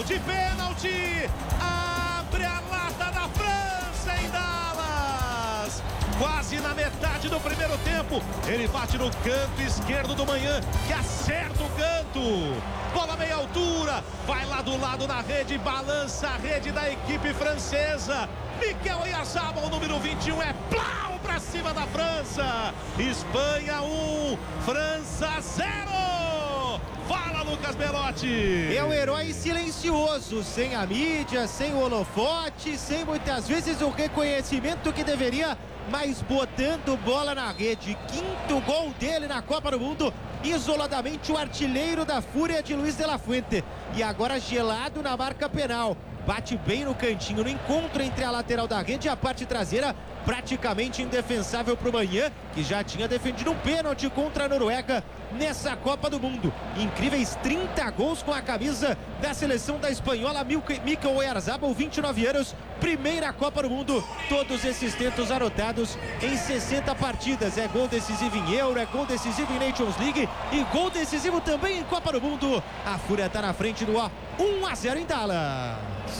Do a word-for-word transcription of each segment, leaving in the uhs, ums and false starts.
de pênalti. Abre a lata da França em Dallas. Quase na metade do primeiro tempo. Ele bate no canto esquerdo do Manhã, que acerta o canto. Bola meia altura. Vai lá do lado da rede. Balança a rede da equipe francesa. Mikel Oyarzabal, número vinte e um, é plau pra cima da França. Espanha um, França zero. Fala, Lucas Belotti. É um herói silencioso, sem a mídia, sem o holofote, sem muitas vezes o reconhecimento que deveria, mas botando bola na rede. Quinto gol dele na Copa do Mundo. Isoladamente o artilheiro da Fúria de Luiz de la Fuente. E agora gelado na marca penal. Bate bem no cantinho, no encontro entre a lateral da rede e a parte traseira, praticamente indefensável para o Manhã, que já tinha defendido um pênalti contra a Noruega nessa Copa do Mundo. Incríveis trinta gols com a camisa da seleção da espanhola. Mikel Oyarzabal, vinte e nove anos, primeira Copa do Mundo. Todos esses tentos anotados em sessenta partidas. É gol decisivo em Euro, é gol decisivo em Nations League e gol decisivo também em Copa do Mundo. A Fúria está na frente do ó, um a zero em Dallas.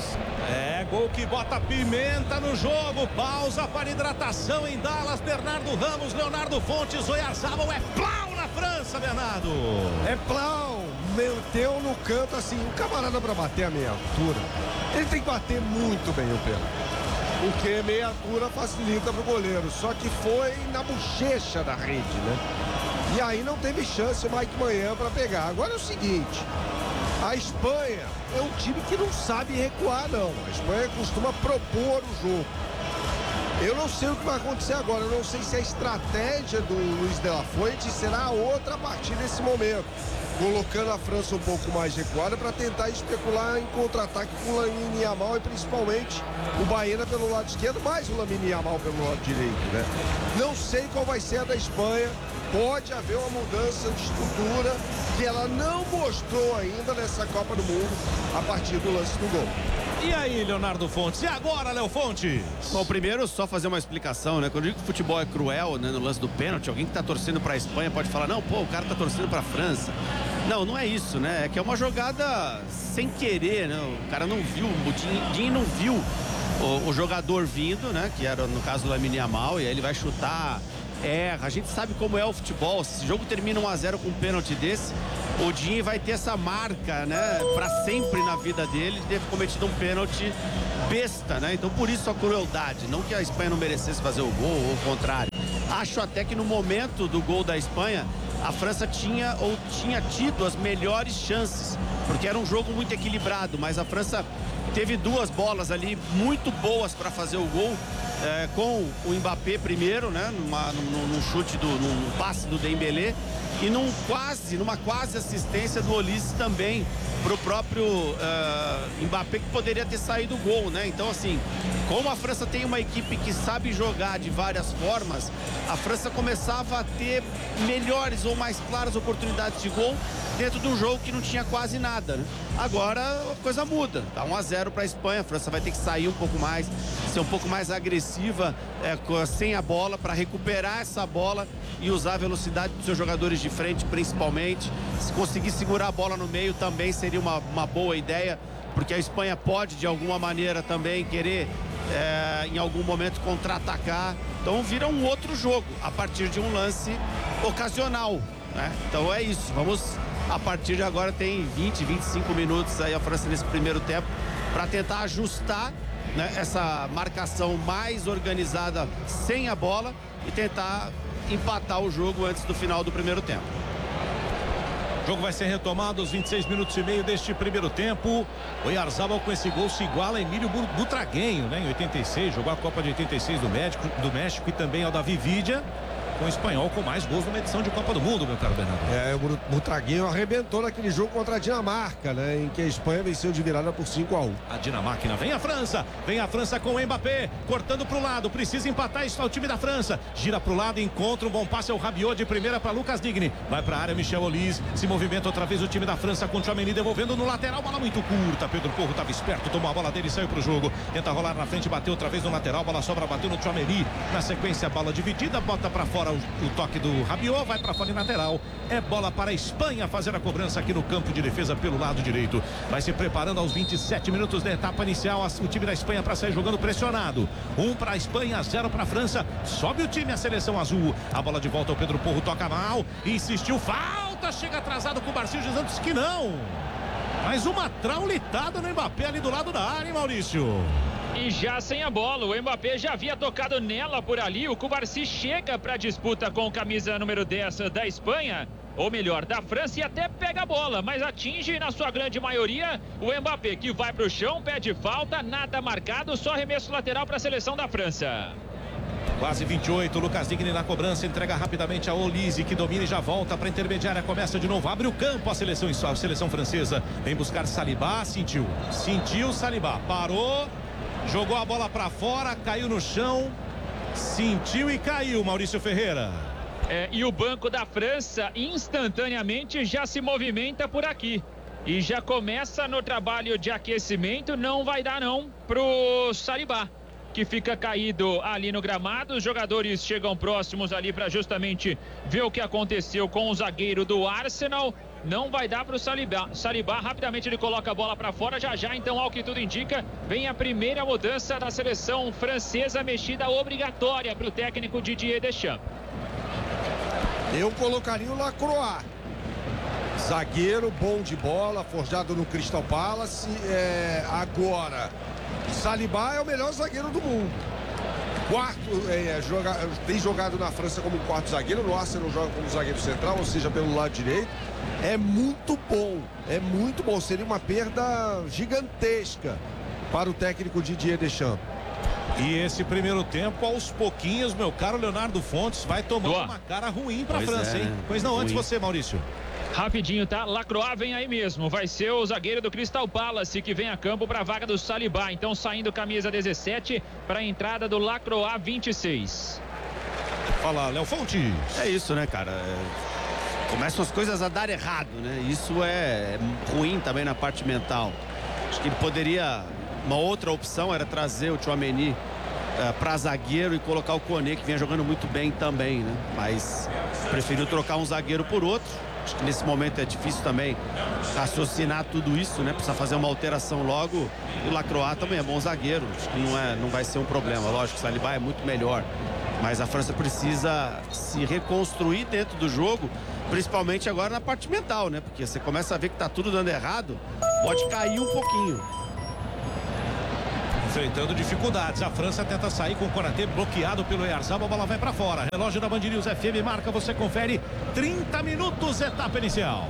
É, gol que bota pimenta no jogo. Pausa para hidratação em Dallas. Bernardo Ramos, Leonardo Fontes, Oyarzabal é plau na França, Bernardo. É plau, meteu no canto assim, um camarada para bater a meia altura. Ele tem que bater muito bem o pênalti, porque meia altura facilita para o goleiro, só que foi na bochecha da rede, né? E aí não teve chance o Mike Manhã para pegar. Agora é o seguinte, a Espanha é um time que não sabe recuar, não. A Espanha costuma propor o jogo. Eu não sei o que vai acontecer agora. Eu não sei se a estratégia do Luiz de la Fuente será outra a partir desse momento, colocando a França um pouco mais recuada para tentar especular em contra-ataque com o Lamine Yamal e principalmente o Baena pelo lado esquerdo, mais o Lamine Yamal pelo lado direito, né? Não sei qual vai ser a da Espanha. Pode haver uma mudança de estrutura que ela não mostrou ainda nessa Copa do Mundo a partir do lance do gol. E aí, Leonardo Fontes? E agora, Léo Fontes? Bom, primeiro só fazer uma explicação, né? Quando eu digo que o futebol é cruel, né, no lance do pênalti, alguém que tá torcendo pra Espanha pode falar, não, pô, o cara tá torcendo pra França. Não, não é isso, né? É que é uma jogada sem querer, né? O cara não viu, o Dinho não viu o, o jogador vindo, né? Que era, no caso, o Lamine Yamal, e aí ele vai chutar, erra. A gente sabe como é o futebol. Se o jogo termina um a zero com um pênalti desse, o Dinho vai ter essa marca, né, pra sempre na vida dele, de ter cometido um pênalti besta, né? Então por isso a crueldade, não que a Espanha não merecesse fazer o gol, ou o contrário. Acho até que no momento do gol da Espanha, a França tinha ou tinha tido as melhores chances, porque era um jogo muito equilibrado, mas a França teve duas bolas ali muito boas para fazer o gol, é, com o Mbappé primeiro, né, numa, num, num chute, do, num passe do Dembélé, e num quase, numa quase assistência do Olise também pro próprio uh, Mbappé, que poderia ter saído o gol, né? Então, assim, como a França tem uma equipe que sabe jogar de várias formas, a França começava a ter melhores ou mais claras oportunidades de gol dentro de um jogo que não tinha quase nada, né? Agora a coisa muda, dá um a zero para a Espanha, a França vai ter que sair um pouco mais, ser um pouco mais agressiva, é, sem a bola, para recuperar essa bola e usar a velocidade dos seus jogadores de frente, principalmente. Se conseguir segurar a bola no meio também seria uma, uma boa ideia, porque a Espanha pode de alguma maneira também querer é, em algum momento contra-atacar. Então vira um outro jogo a partir de um lance ocasional, né? Então é isso, vamos, a partir de agora tem vinte, vinte e cinco minutos aí a França nesse primeiro tempo para tentar ajustar, né, essa marcação mais organizada sem a bola e tentar empatar o jogo antes do final do primeiro tempo. O jogo vai ser retomado aos vinte e seis minutos e meio deste primeiro tempo. O Oyarzabal com esse gol se iguala a Emílio Butragueño, né? Em oitenta e seis, jogou a Copa de oitenta e seis do México, do México e também ao Davi Vidia, com o espanhol com mais gols numa edição de Copa do Mundo, meu caro Bernardo. É, o Butragueño arrebentou naquele jogo contra a Dinamarca, né? Em que a Espanha venceu de virada por cinco a um. A Dinamarca, vem a França, vem a França com o Mbappé, cortando pro lado, precisa empatar, está o time da França, gira pro lado, encontra um bom passe ao Rabiot de primeira para Lucas Digne, vai pra área Michel Olise, se movimenta outra vez o time da França com o Tchouaméni devolvendo no lateral, bola muito curta, Pedro Porro estava esperto, tomou a bola dele e saiu pro jogo, tenta rolar na frente, bateu outra vez no lateral, bola sobra, bateu no Tchouaméni, na sequência, bola dividida, bota pra fora fora o, o toque do Rabiot, vai para fora em lateral. É bola para a Espanha fazer a cobrança aqui no campo de defesa pelo lado direito. Vai se preparando aos vinte e sete minutos da etapa inicial o time da Espanha para sair jogando pressionado. Um para a Espanha, zero para a França. Sobe o time, a seleção azul. A bola de volta, o Pedro Porro toca mal, insistiu, falta, chega atrasado com o Marcinho dizendo que não. Mais uma traulitada no Mbappé ali do lado da área, hein, Maurício? E já sem a bola, o Mbappé já havia tocado nela por ali. O Cubarsí chega para a disputa com camisa número dez da Espanha, ou melhor, da França, e até pega a bola, mas atinge na sua grande maioria o Mbappé, que vai para o chão, pede falta, nada marcado, só arremesso lateral para a seleção da França. Quase vinte e oito, Lucas Digne na cobrança, entrega rapidamente a Olise, que domina e já volta para a intermediária, começa de novo, abre o campo a seleção, a seleção francesa, vem buscar Saliba, sentiu, sentiu Saliba, parou, jogou a bola para fora, caiu no chão, sentiu e caiu, Maurício Ferreira. É, e o banco da França instantaneamente já se movimenta por aqui e já começa no trabalho de aquecimento. Não vai dar não pro Saliba, que fica caído ali no gramado. Os jogadores chegam próximos ali para justamente ver o que aconteceu com o zagueiro do Arsenal. Não vai dar para o Saliba. Saliba rapidamente ele coloca a bola para fora. Já já, então, ao que tudo indica, vem a primeira mudança da seleção francesa, mexida obrigatória para o técnico Didier Deschamps. Eu colocaria o Lacroix, zagueiro bom de bola, forjado no Crystal Palace. É, agora, Saliba é o melhor zagueiro do mundo. Quarto, é, joga, tem jogado na França como quarto zagueiro, no Arsenal joga como zagueiro central, ou seja, pelo lado direito. É muito bom, é muito bom. Seria uma perda gigantesca para o técnico Didier Deschamps. E esse primeiro tempo, aos pouquinhos, meu caro Leonardo Fontes, vai tomando Boa. uma cara ruim para a Pois França, é, hein? né? Pois não, Ruim. antes você, Maurício. Rapidinho, tá? Lacroix vem aí mesmo. Vai ser o zagueiro do Crystal Palace que vem a campo para a vaga do Saliba. Então, saindo camisa dezessete para a entrada do Lacroix vinte e seis. Fala, Léo Fontes. É isso, né, cara? É... Começam as coisas a dar errado, né? Isso é ruim também na parte mental. Acho que ele poderia... Uma outra opção era trazer o Tchouaméni uh, para zagueiro e colocar o Koné, que vinha jogando muito bem também, né? Mas preferiu trocar um zagueiro por outro. Acho que nesse momento é difícil também raciocinar tudo isso, né? Precisa fazer uma alteração logo. E o Lacroix também é bom zagueiro. Acho que não, é, não vai ser um problema. Lógico que o Saliba é muito melhor. Mas a França precisa se reconstruir dentro do jogo, principalmente agora na parte mental, né? Porque você começa a ver que tá tudo dando errado, pode cair um pouquinho. Enfrentando dificuldades, a França tenta sair com o Konaté bloqueado pelo Oyarzabal, a bola vai para fora. Relógio da Band News F M marca, você confere, trinta minutos, etapa inicial.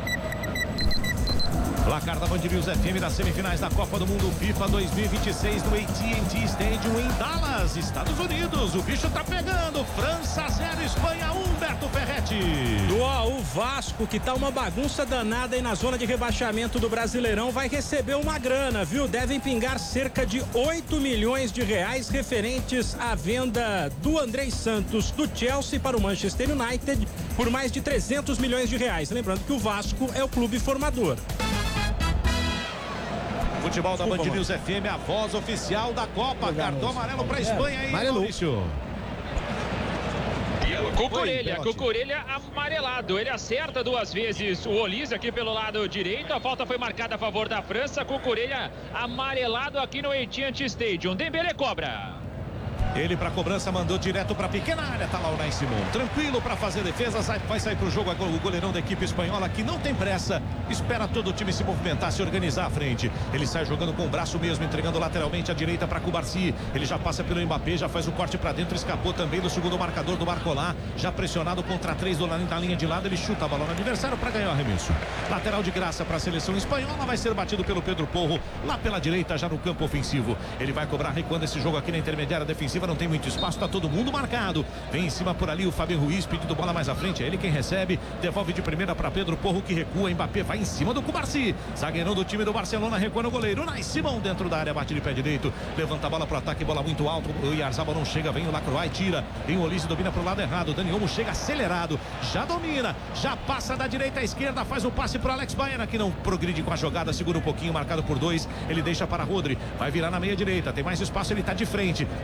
Placar da Band News F M das semifinais da Copa do Mundo FIFA dois mil e vinte e seis no A T and T Stadium em Dallas, Estados Unidos. O bicho tá pegando. França zero, Espanha um, Beto Ferretti. Ó, o Vasco, que tá uma bagunça danada aí na zona de rebaixamento do Brasileirão, vai receber uma grana, viu? Devem pingar cerca de oito milhões de reais referentes à venda do Andrés Santos do Chelsea para o Manchester United por mais de trezentos milhões de reais. Lembrando que o Vasco é o clube formador. Futebol da Desculpa, Band News F M, a voz oficial da Copa. Cartão amarelo para a Espanha aí, Maurício. Cucurella, Cucurella amarelado. Ele acerta duas vezes o Olise aqui pelo lado direito. A falta foi marcada a favor da França. Cucurella amarelado aqui no A T and T Stadium. Dembélé cobra. Ele para cobrança mandou direto para a pequena área, tá lá o Nai Simon, tranquilo para fazer defesa, sai, vai sair pro jogo agora o goleirão da equipe espanhola, que não tem pressa, espera todo o time se movimentar, se organizar à frente. Ele sai jogando com o braço mesmo, entregando lateralmente à direita para Cubarsí. Ele já passa pelo Mbappé, já faz o corte para dentro, escapou também do segundo marcador do Barcolá, já pressionado contra três do lado da linha de lado, ele chuta a bola no adversário para ganhar o arremesso. Lateral de graça para a seleção espanhola, vai ser batido pelo Pedro Porro, lá pela direita, já no campo ofensivo. Ele vai cobrar recuando esse jogo aqui na intermediária defensiva, não tem muito espaço, tá todo mundo marcado. Vem em cima por ali o Fábio Ruiz, pedindo bola mais à frente, é ele quem recebe, devolve de primeira para Pedro Porro, que recua. Mbappé vai em cima do Cubarsí, zagueirão do time do Barcelona, recua no goleiro, Nai Simon dentro da área, bate de pé direito, levanta a bola pro ataque, bola muito alto, o Oyarzabal não chega, vem o Lacroix e tira, vem o Olise, domina pro lado errado, Dani Olmo chega acelerado, já domina, já passa da direita à esquerda, faz o passe pro Alex Baena, que não progride com a jogada, segura um pouquinho, marcado por dois, ele deixa para Rodri, vai virar na meia direita, tem mais espaço, ele tá de frente, prefere no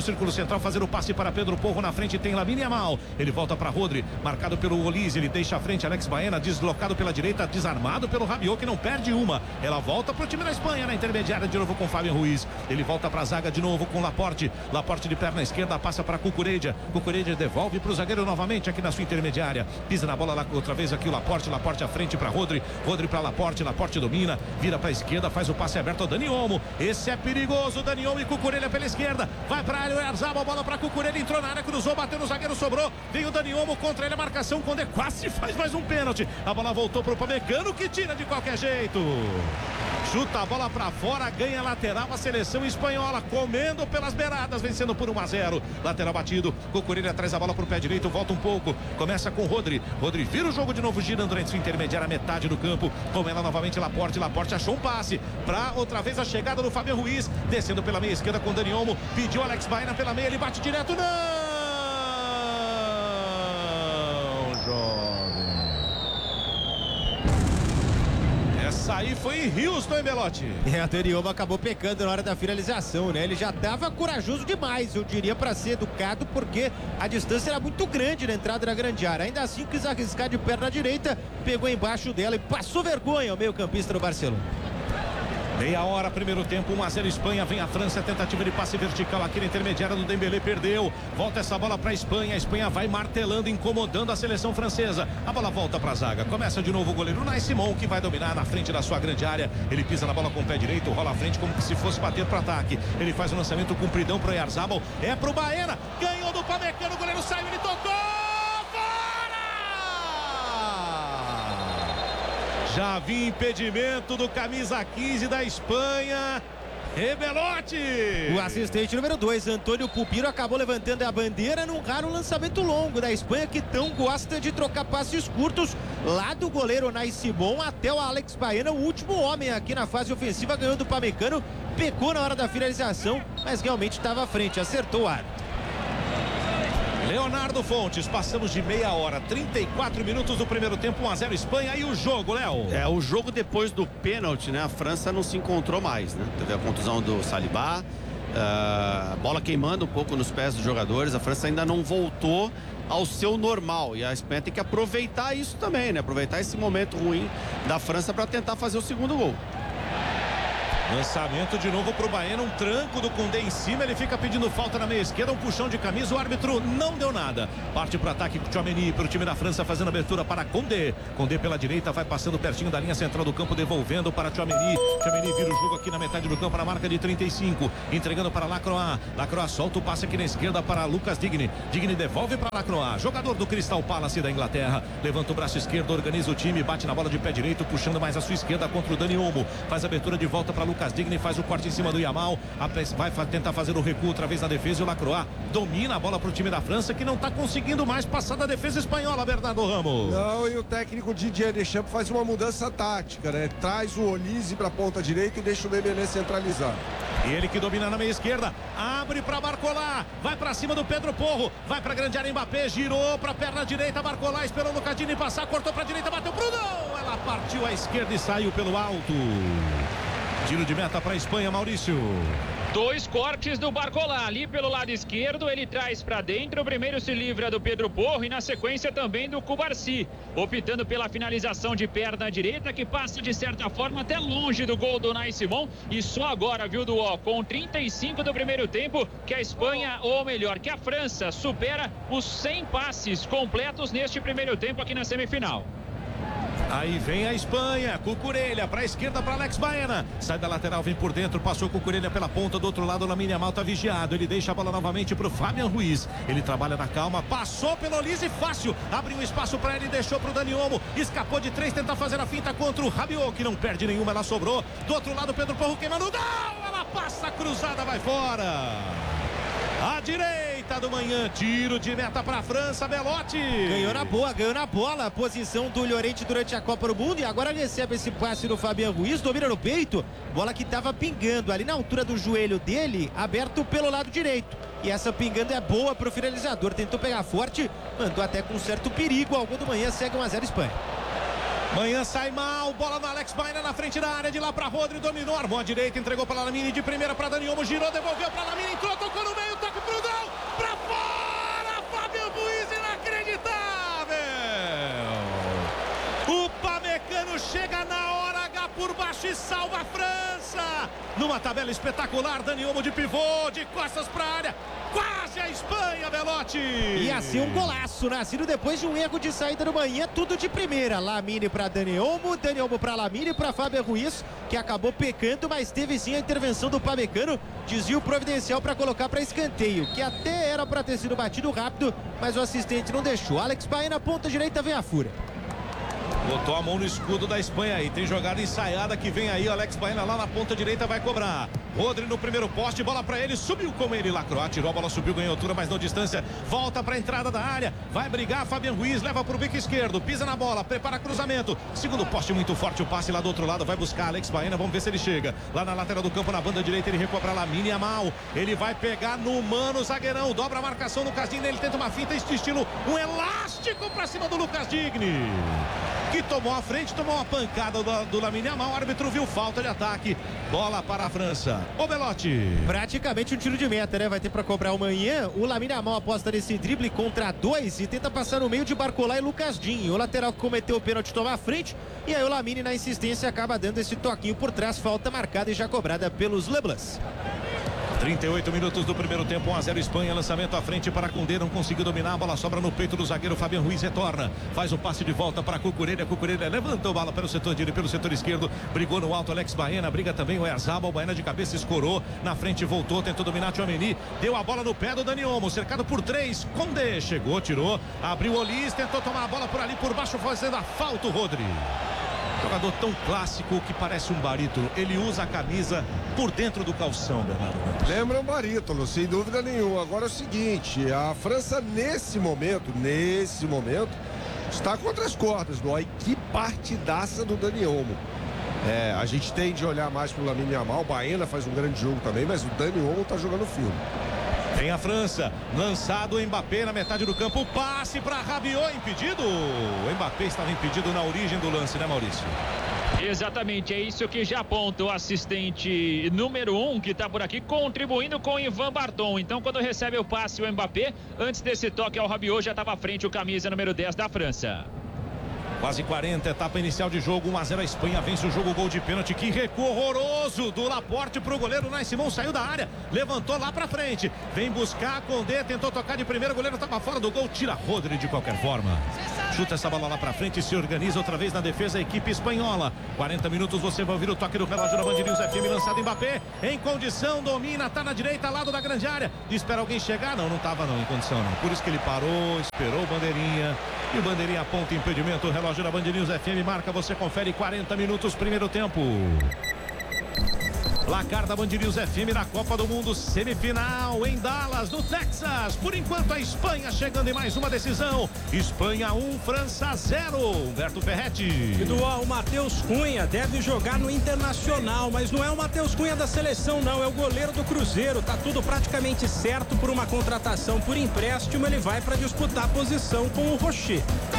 círculo central, fazer o passe para Pedro Porro. Na frente tem Lamine Yamal. Ele volta para Rodri, marcado pelo Olise. Ele deixa a frente Alex Baena, deslocado pela direita, desarmado pelo Rabiot, que não perde uma. Ela volta para o time da Espanha na intermediária, de novo com Fábio Ruiz. Ele volta para a zaga de novo com Laporte. Laporte de perna esquerda, passa para Cucurella. Cucurella devolve para o zagueiro novamente aqui na sua intermediária. Pisa na bola lá outra vez aqui o Laporte. Laporte à frente para Rodri. Rodri para Laporte. Laporte domina, vira para a esquerda, faz o passe aberto ao Dani Olmo. Esse é perigoso. Dani Olmo e Cucurella pela esquerda. Vai para área, o Oyarzabal, a bola para Cucurella, entrou na área, cruzou, bateu no zagueiro, sobrou. Vem o Dani Olmo contra ele, a marcação. Condé quase faz mais um pênalti. A bola voltou para o Upamecano, que tira de qualquer jeito. Chuta a bola para fora, ganha lateral a seleção espanhola, comendo pelas beiradas, vencendo por um a zero. Lateral batido, Cucurella traz a bola para o pé direito, volta um pouco, começa com Rodri. Rodri vira o jogo de novo, girando entre sua intermediária, metade do campo. Com ela novamente Laporte, Laporte achou um passe para outra vez a chegada do Fábio Ruiz, descendo pela meia esquerda com Dani Olmo, pediu Alex Baena pela meia, ele bate direto, não, jovem. Essa aí foi em Houston, hein, Belotti? É, a Dani Olmo acabou pecando na hora da finalização, né? Ele já estava corajoso demais, eu diria, para ser educado, porque a distância era muito grande na entrada da grande área. Ainda assim, quis arriscar de perna direita, pegou embaixo dela e passou vergonha o meio-campista do Barcelona. Meia hora, primeiro tempo, um a zero Espanha, vem a França, tentativa de passe vertical aqui na intermediária do Dembélé, perdeu, volta essa bola para a Espanha, a Espanha vai martelando, incomodando a seleção francesa, a bola volta para a zaga, começa de novo o goleiro Nai Simon, que vai dominar na frente da sua grande área, ele pisa na bola com o pé direito, rola à frente como se fosse bater para ataque, ele faz um lançamento compridão para o Oyarzabal, é pro Baena, ganhou do Upamecano, o goleiro saiu, ele tocou! Já vi impedimento do camisa quinze da Espanha. Rebelote! O assistente número dois, Antônio Pupiro, acabou levantando a bandeira num raro lançamento longo da Espanha, que tão gosta de trocar passes curtos lá do goleiro Nai Simon até o Alex Baena, o último homem aqui na fase ofensiva, ganhou do Upamecano, pecou na hora da finalização, mas realmente estava à frente, acertou o árbitro. Leonardo Fontes, passamos de meia hora, trinta e quatro minutos do primeiro tempo, um a zero Espanha. E o jogo, Léo? É, o jogo depois do pênalti, né? A França não se encontrou mais, né? Teve a contusão do Saliba, uh, a bola queimando um pouco nos pés dos jogadores. A França ainda não voltou ao seu normal, e a Espanha tem que aproveitar isso também, né? Aproveitar esse momento ruim da França para tentar fazer o segundo gol. Lançamento de novo pro Baena, um tranco do Condé em cima, ele fica pedindo falta na meia esquerda, um puxão de camisa, o árbitro não deu nada. Parte pro ataque com Tchouaméni, pro time da França, fazendo abertura para Condé. Condé pela direita, vai passando pertinho da linha central do campo, devolvendo para Tchouaméni. Tchouaméni vira o jogo aqui na metade do campo, na marca de trinta e cinco, entregando para Lacroix. Lacroix solta o passe aqui na esquerda para Lucas Digne. Digne devolve para Lacroix, jogador do Crystal Palace da Inglaterra. Levanta o braço esquerdo, organiza o time, bate na bola de pé direito, puxando mais a sua esquerda contra o Dani Olmo. Faz abertura de volta para Lucas Digne, faz o corte em cima do Yamal, vai tentar fazer o recuo outra vez na defesa, e o Lacroix domina a bola para o time da França, que não está conseguindo mais passar da defesa espanhola, Bernardo Ramos. Não, e o técnico Didier Deschamps faz uma mudança tática, né? Traz o Olise para a ponta direita e deixa o Dembélé centralizar. E ele que domina na meia esquerda, abre para Barcola, vai para cima do Pedro Porro, vai para a grande área, Mbappé, girou para a perna direita, Barcola esperou o Lucadini passar, cortou para a direita, bateu pro gol, ela partiu à esquerda e saiu pelo alto. Tiro de meta para a Espanha, Maurício. Dois cortes do Barcola, ali pelo lado esquerdo, ele traz para dentro, o primeiro se livra do Pedro Porro e na sequência também do Cubarsí, optando pela finalização de perna direita, que passa de certa forma até longe do gol do Nai Simon, e só agora, viu, Duó, com trinta e cinco do primeiro tempo, que a Espanha, ou melhor, que a França supera os cem passes completos neste primeiro tempo aqui na semifinal. Aí vem a Espanha, Cucurella para a esquerda para Alex Baena, sai da lateral, vem por dentro, passou Cucurella pela ponta, do outro lado Lamine Yamal tá vigiado, ele deixa a bola novamente para o Fábio Ruiz, ele trabalha na calma, passou pelo Olise fácil, abriu um espaço para ele, deixou para o Dani Olmo, escapou de três, tenta fazer a finta contra o Rabiot, que não perde nenhuma, ela sobrou, do outro lado Pedro Porro queimando o gol, ela passa cruzada, vai fora. À direita do Manhã, tiro de meta para a França, Belotti. Ganhou na boa, ganhou na bola. A posição do Llorente durante a Copa do Mundo. E agora recebe esse passe do Fabian Ruiz, domina no peito. Bola que estava pingando ali na altura do joelho dele, aberto pelo lado direito. E essa pingando é boa para o finalizador. Tentou pegar forte, mandou até com certo perigo. Ao gol do Manhã, segue um a zero Espanha. Manhã sai mal, bola no Alex Baena na frente da área, de lá para Rodri, dominou, armou a direita, entregou para Lamine, de primeira para Dani Olmo, girou, devolveu para Lamine, entrou, tocou no meio, toque pro Belotti salva a França. Numa tabela espetacular, Dani Olmo de pivô, de costas para a área. Quase a Espanha, Belotti. E assim um golaço, nascido depois de um erro de saída no manhã, tudo de primeira. Lamine para Dani Olmo, Dani Olmo para Lamine, para Fábio Ruiz, que acabou pecando, mas teve sim a intervenção do Pamecano. Desvio providencial para colocar para escanteio, que até era para ter sido batido rápido, mas o assistente não deixou. Alex Baena, ponta direita, vem a fúria. Botou a mão no escudo da Espanha aí. Tem jogada ensaiada que vem aí. Alex Baena lá na ponta direita vai cobrar. Rodri no primeiro poste, bola pra ele. Subiu com ele, Lacroix. Tirou a bola, subiu, ganhou altura, mas não distância. Volta pra entrada da área. Vai brigar, Fabian Ruiz. Leva pro bico esquerdo. Pisa na bola, prepara cruzamento. Segundo poste muito forte. O passe lá do outro lado. Vai buscar Alex Baena. Vamos ver se ele chega. Lá na lateral do campo, na banda direita, ele recua pra Lamine Yamal. Ele vai pegar no mano, zagueirão. Dobra a marcação no Lucas Digne. Ele tenta uma finta, este estilo. Um elástico pra cima do Lucas Digne, que tomou a frente, tomou uma pancada do, do Lamine Yamal. O árbitro viu falta de ataque. Bola para a França. Ô Belotti. Praticamente um tiro de meta, né? Vai ter para cobrar amanhã. O Lamine Yamal aposta nesse drible contra dois e tenta passar no meio de Barcola e Lucas Digne. O lateral que cometeu o pênalti toma a frente. E aí o Lamine, na insistência, acaba dando esse toquinho por trás. Falta marcada e já cobrada pelos Leblancs. trinta e oito minutos do primeiro tempo, um a zero Espanha, lançamento à frente para Koundé, não conseguiu dominar, a bola sobra no peito do zagueiro Fabian Ruiz, retorna, faz o passe de volta para Cucurella, Cucurella levantou a bola pelo setor direito, pelo setor esquerdo, brigou no alto Alex Baena, briga também o Erzabal, Baena de cabeça escorou, na frente voltou, tentou dominar Tchouaméni, deu a bola no pé do Dani Olmo, cercado por três, Koundé chegou, tirou, abriu o Olis, tentou tomar a bola por ali, por baixo, fazendo a falta o Rodri. Jogador tão clássico que parece um barítono. Ele usa a camisa por dentro do calção, Bernardo. Lembra um barítono, sem dúvida nenhuma. Agora é o seguinte, a França nesse momento, nesse momento, está contra as cordas. Olha que partidaça do Dani Olmo. É, a gente tem de olhar mais pro Lamine Yamal. O Baena faz um grande jogo também, mas o Dani Olmo está jogando filme. Vem a França, lançado o Mbappé na metade do campo, passe para Rabiot, impedido. O Mbappé estava impedido na origem do lance, né, Maurício? Exatamente, é isso que já aponta o assistente número um, que está por aqui, contribuindo com o Ivan Barton. Então, quando recebe o passe o Mbappé, antes desse toque ao Rabiot, já estava à frente o camisa número dez da França. Quase quarenta, etapa inicial de jogo, um a zero a Espanha, vence o jogo, gol de pênalti, que recuo horroroso do Laporte pro goleiro, Nai Simão saiu da área, levantou lá pra frente, vem buscar, Koundé, tentou tocar de primeira, o goleiro tava fora do gol, tira Rodri de qualquer forma. Chuta essa bola lá pra frente e se organiza outra vez na defesa a equipe espanhola. quarenta minutos, você vai ouvir o toque do relógio da Band News F M, lançado Mbappé, em condição, domina, tá na direita, lado da grande área, espera alguém chegar, não, não tava não, em condição não, por isso que ele parou, esperou o bandeirinha, e o bandeirinha aponta impedimento, o relógio da Band News F M marca, você confere quarenta minutos, primeiro tempo. Placar da Band News F M na Copa do Mundo, semifinal em Dallas, no Texas. Por enquanto a Espanha chegando em mais uma decisão. Espanha um, França zero. Humberto Ferretti. Eduardo, o Matheus Cunha deve jogar no Internacional, mas não é o Matheus Cunha da seleção não, é o goleiro do Cruzeiro. Tá tudo praticamente certo por uma contratação por empréstimo, ele vai para disputar a posição com o Rocher.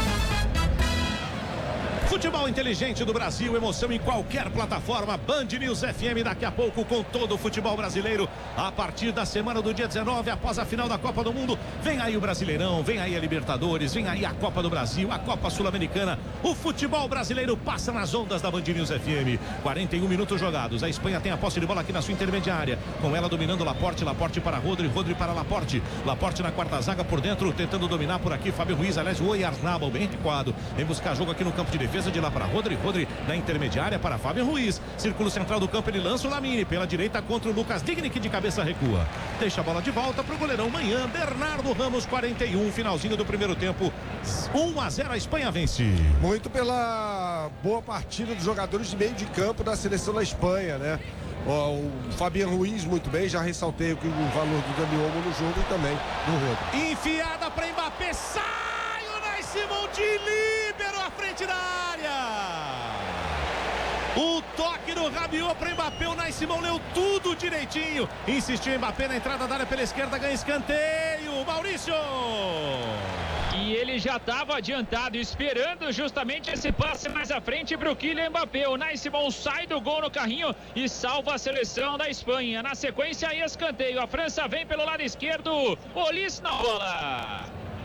Futebol inteligente do Brasil, emoção em qualquer plataforma. Band News F M daqui a pouco com todo o futebol brasileiro. A partir da semana do dia dezenove, após a final da Copa do Mundo, vem aí o Brasileirão, vem aí a Libertadores, vem aí a Copa do Brasil, a Copa Sul-Americana. O futebol brasileiro passa nas ondas da Band News F M. quarenta e um minutos jogados. A Espanha tem a posse de bola aqui na sua intermediária. Com ela dominando Laporte, Laporte para Rodri, Rodri para Laporte. Laporte na quarta zaga por dentro, tentando dominar por aqui. Fábio Ruiz, aliás, o Oyarzabal bem recuado. Vem buscar jogo aqui no campo de defesa. De lá para Rodri, Rodri na intermediária para Fabian Ruiz, círculo central do campo, ele lança o Lamine pela direita contra o Lucas Digne, que de cabeça recua, deixa a bola de volta para o goleirão Manhã, Bernardo Ramos, quarenta e um, finalzinho do primeiro tempo, um a zero a Espanha vence. Muito pela boa partida dos jogadores de meio de campo da seleção da Espanha, né? O Fabian Ruiz muito bem, já ressaltei o valor do Dani Olmo no jogo e também no Rodri. Enfiada para Mbappé, sai o Nai Simão de líbero à frente da área. O toque do Rabiot para Mbappé, o Nai Simão leu tudo direitinho. Insistiu Mbappé na entrada da área pela esquerda, ganha escanteio. Maurício! E ele já estava adiantado, esperando justamente esse passe mais à frente para o Kylian Mbappé. O Nai Simão sai do gol no carrinho e salva a seleção da Espanha. Na sequência, escanteio. A França vem pelo lado esquerdo. Olis na bola.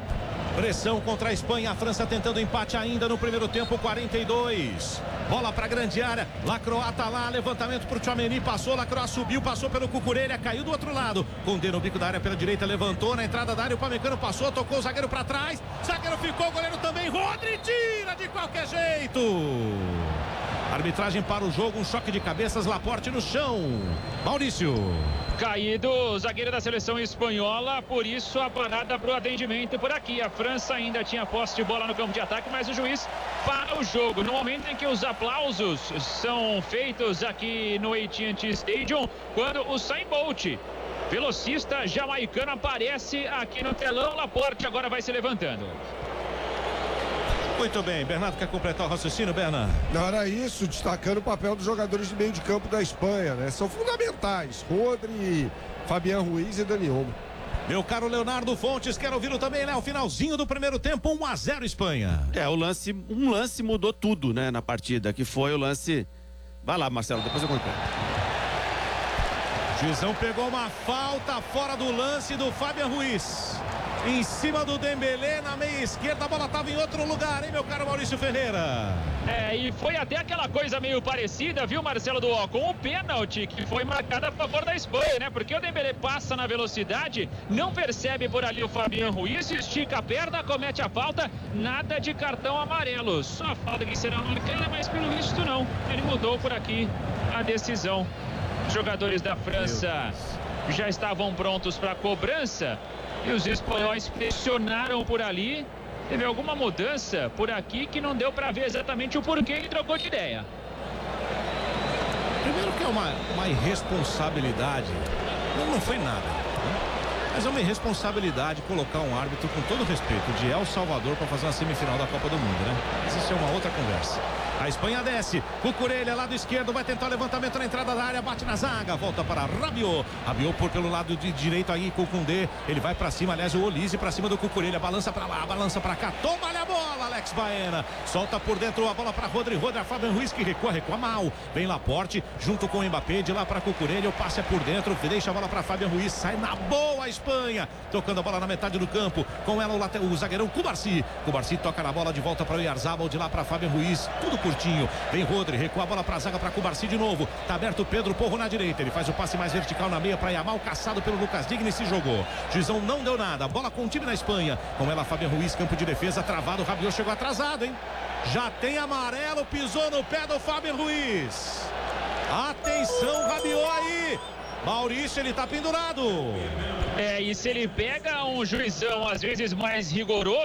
Pressão contra a Espanha, a França tentando empate ainda no primeiro tempo, quarenta e dois. Bola para grande área, Lacroix tá lá, levantamento pro Tchouaméni, passou, Lacroix subiu, passou pelo Cucurella, caiu do outro lado. Condé no bico da área pela direita, levantou na entrada da área, o Pamecano passou, tocou o zagueiro para trás. Zagueiro ficou, o goleiro também, Rodri tira de qualquer jeito. Arbitragem para o jogo, um choque de cabeças, Laporte no chão. Maurício. Caído o zagueiro da seleção espanhola, por isso a parada para o atendimento por aqui. A França ainda tinha posse de bola no campo de ataque, mas o juiz para o jogo. No momento em que os aplausos são feitos aqui no A T and T Stadium, quando o Usain Bolt, velocista jamaicano, aparece aqui no telão, Laporte agora vai se levantando. Muito bem, Bernardo quer completar o raciocínio, Bernardo? Não era isso, destacando o papel dos jogadores de meio de campo da Espanha, né? São fundamentais, Rodri, Fabián Ruiz e Dani Olmo. Meu caro Leonardo Fontes, quero ouvi-lo também, né? O finalzinho do primeiro tempo, um a zero Espanha. É, o lance, um lance mudou tudo, né, na partida, que foi o lance... Vai lá, Marcelo, depois eu completo. Juizão pegou uma falta fora do lance do Fabián Ruiz. Em cima do Dembélé, na meia esquerda, a bola estava em outro lugar, hein, meu caro Maurício Ferreira? É, e foi até aquela coisa meio parecida, viu, Marcelo Duó, com o pênalti que foi marcado a favor da Espanha, né? Porque o Dembélé passa na velocidade, não percebe por ali o Fabián Ruiz, estica a perna, comete a falta, nada de cartão amarelo. Só a falta que será marcada, mas pelo visto não. Ele mudou por aqui a decisão. Os jogadores da França já estavam prontos para a cobrança. E os espanhóis pressionaram por ali. Teve alguma mudança por aqui que não deu para ver exatamente o porquê ele trocou de ideia. Primeiro que é uma, uma irresponsabilidade. Não, não foi nada, né? Mas é uma irresponsabilidade colocar um árbitro, com todo respeito, de El Salvador para fazer uma semifinal da Copa do Mundo, né? Mas isso é uma outra conversa. A Espanha desce, Cucurella, lado esquerdo, vai tentar o levantamento na entrada da área, bate na zaga, volta para Rabiot. Rabiot por pelo lado de direito aí com o Condé, ele vai para cima, aliás o Olise para cima do Cucurella, balança para lá, balança para cá, toma-lhe a bola, Alex Baena, solta por dentro a bola para Rodri, Rodri, a Fabián Ruiz que recua, recua mal, vem Laporte, junto com o Mbappé, de lá para Cucurella, o passe é por dentro, deixa a bola para Fabián Ruiz, sai na boa a Espanha, tocando a bola na metade do campo, com ela o, late, o zagueirão Cubarsi, Cubarsi toca na bola de volta para o Oyarzabal, de lá para Fabián Ruiz, tudo curtinho, vem Rodri, recua a bola para a zaga para Cubarsi de novo, tá aberto Pedro Porro na direita, ele faz o passe mais vertical na meia para Yamal, caçado pelo Lucas Digne e se jogou, Juizão não deu nada, bola com o time na Espanha, com ela Fabián Ruiz, campo de defesa travado, o Rabiot chegou atrasado, hein? Já tem amarelo, pisou no pé do Fabián Ruiz. Atenção, Rabiot aí. Maurício, ele tá pendurado. É, e se ele pega um juizão às vezes mais rigoroso,